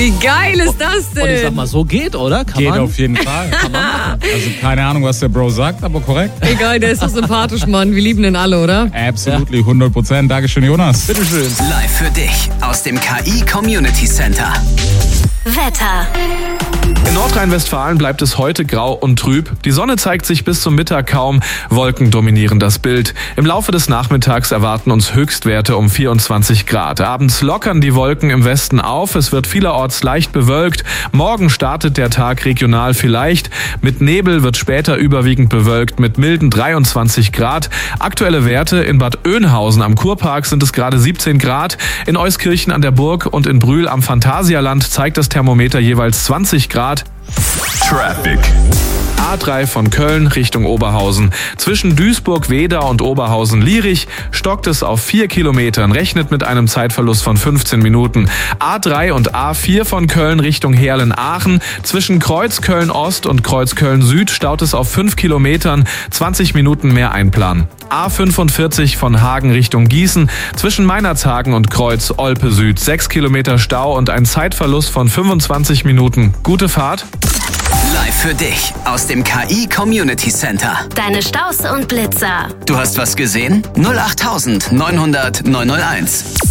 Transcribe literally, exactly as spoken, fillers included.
Wie geil ist das denn? Und ich sag mal, so geht, oder? Kann Geht man? auf jeden Fall. Kann man machen. Also keine Ahnung, was der Bro sagt, aber korrekt. Egal, der ist so sympathisch, Mann. Wir lieben den alle, oder? Absolutely, hundert Prozent. Dankeschön, Jonas. Bitteschön. Live für dich aus dem K I Community Center. Wetter. In Nordrhein-Westfalen bleibt es heute grau und trüb. Die Sonne zeigt sich bis zum Mittag kaum. Wolken dominieren das Bild. Im Laufe des Nachmittags erwarten uns Höchstwerte um vierundzwanzig Grad. Abends lockern die Wolken im Westen auf. Es wird vielerorts leicht bewölkt. Morgen startet der Tag regional vielleicht. Mit Nebel wird später überwiegend bewölkt mit milden dreiundzwanzig Grad. Aktuelle Werte in Bad Oeynhausen am Kurpark sind es gerade siebzehn Grad. In Euskirchen an der Burg und in Brühl am Phantasialand zeigt das Thermometer jeweils zwanzig Grad. Traffic. A drei von Köln Richtung Oberhausen. Zwischen Duisburg-Wedau und Oberhausen-Lierich stockt es auf vier Kilometern, rechnet mit einem Zeitverlust von fünfzehn Minuten. A drei und A vier von Köln Richtung Heerlen-Aachen. Zwischen Kreuzköln-Ost und Kreuzköln-Süd staut es auf fünf Kilometern, zwanzig Minuten mehr einplanen. A fünfundvierzig von Hagen Richtung Gießen. Zwischen Meinerzhagen und Kreuz Olpe Süd sechs Kilometer Stau und ein Zeitverlust von fünfundzwanzig Minuten. Gute Fahrt. Live für dich aus dem K I Community Center. Deine Staus und Blitzer. Du hast was gesehen? null acht neunhundert neunhunderт neunhunderteins.